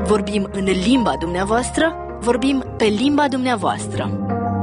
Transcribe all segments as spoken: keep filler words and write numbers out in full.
Vorbim în limba dumneavoastră, vorbim pe limba dumneavoastră.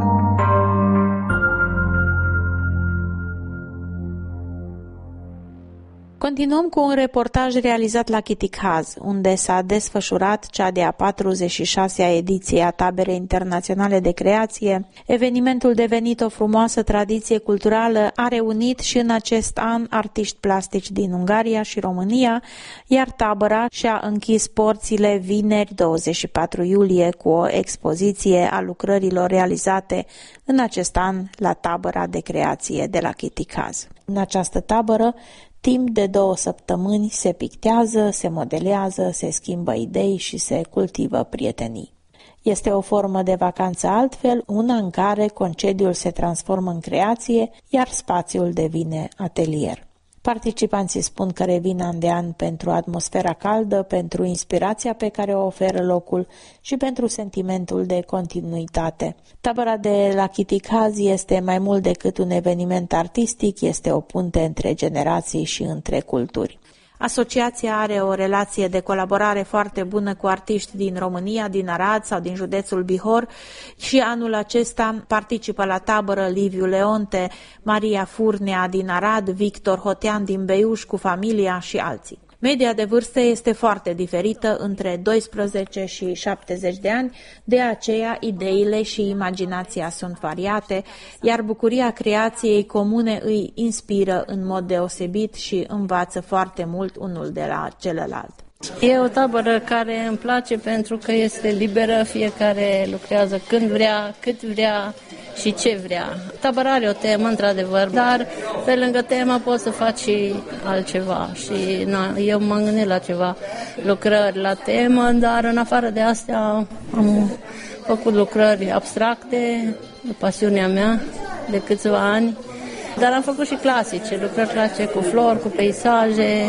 Continuăm cu un reportaj realizat la Chitikhaz, unde s-a desfășurat cea de-a patruzeci și șasea ediție a Taberei Internaționale de Creație. Evenimentul, devenit o frumoasă tradiție culturală, a reunit și în acest an artiști plastici din Ungaria și România, iar tabăra și-a închis porțile vineri douăzeci și patru iulie cu o expoziție a lucrărilor realizate în acest an la Tabăra de Creație de la Chitikhaz. În această tabără, timp de două săptămâni se pictează, se modelează, se schimbă idei și se cultivă prietenii. Este o formă de vacanță altfel, una în care concediul se transformă în creație, iar spațiul devine atelier. Participanții spun că revin an de an pentru atmosfera caldă, pentru inspirația pe care o oferă locul și pentru sentimentul de continuitate. Tabăra de la Chitikhaz este mai mult decât un eveniment artistic, este o punte între generații și între culturi. Asociația are o relație de colaborare foarte bună cu artiști din România, din Arad sau din județul Bihor și anul acesta participă la tabără Liviu Leonte, Maria Furnea din Arad, Victor Hotean din Beiuș cu familia și alții. Media de vârstă este foarte diferită, între doisprezece și șaptezeci de ani, de aceea ideile și imaginația sunt variate, iar bucuria creației comune îi inspiră în mod deosebit și învață foarte mult unul de la celălalt. E o tabără care îmi place pentru că este liberă, fiecare lucrează când vrea, cât vrea și ce vrea. Tabăra are o temă, într-adevăr, dar pe lângă temă poți să faci și altceva. Și na, eu m-am gândit la ceva lucrări la temă, dar în afară de astea am făcut lucrări abstracte, de pasiunea mea, de câțiva ani, dar am făcut și clasice, lucrări clasice cu flori, cu peisaje,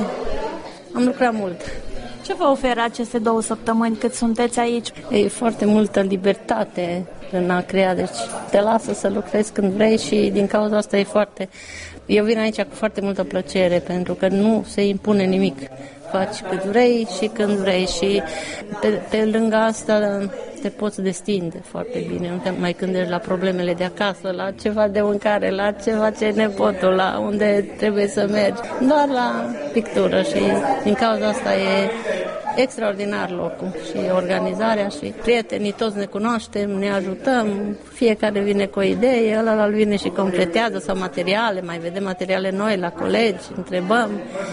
am lucrat mult. Ce vă oferă aceste două săptămâni cât sunteți aici? E foarte multă libertate în a crea, deci te lasă să lucrezi când vrei și din cauza asta e foarte... Eu vin aici cu foarte multă plăcere pentru că nu se impune nimic. Faci cât vrei și când vrei și pe, pe lângă asta te poți destinde foarte bine. Nu te mai gândești la problemele de acasă, la ceva de mâncare, la ceva ce nepotul, la unde trebuie să mergi. Doar la pictură și din cauza asta e extraordinar locul și organizarea și prietenii, toți ne cunoaștem, ne ajutăm, fiecare vine cu o idee, ăla vine și completează sau materiale, mai vedem materiale noi la colegi, întrebăm.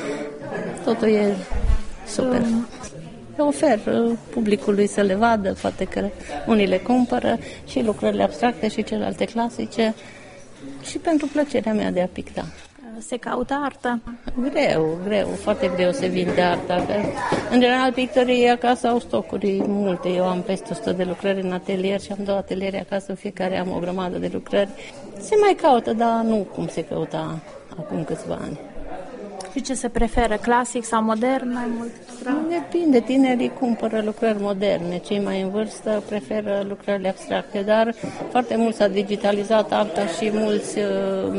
Totul e super. Eu ofer publicului să le vadă, poate că unii le cumpără și lucrările abstracte și celelalte clasice și pentru plăcerea mea de a picta. Se caută artă? Greu, greu, foarte greu se vinde arta. Că, în general, pictorii acasă au stocuri multe. Eu am peste o sută de lucrări în atelier și am două ateliere acasă, fiecare am o grămadă de lucrări. Se mai caută, dar nu cum se căuta acum câțiva ani. Și ce se preferă, clasic sau modern mai mult? Depinde, tinerii cumpără lucrări moderne, cei mai în vârstă preferă lucrările abstracte, dar foarte mult s-a digitalizat arta și mulți uh,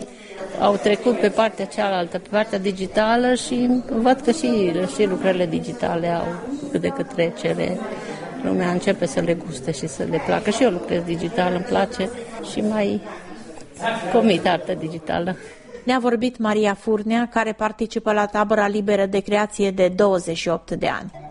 au trecut pe partea cealaltă, pe partea digitală și văd că și, și lucrările digitale au cât de cât trecere. Lumea începe să le guste și să le placă. Și eu lucrez digital, îmi place și mai comit artă digitală. Ne-a vorbit Maria Furnea, care participă la tabăra liberă de creație de douăzeci și opt de ani.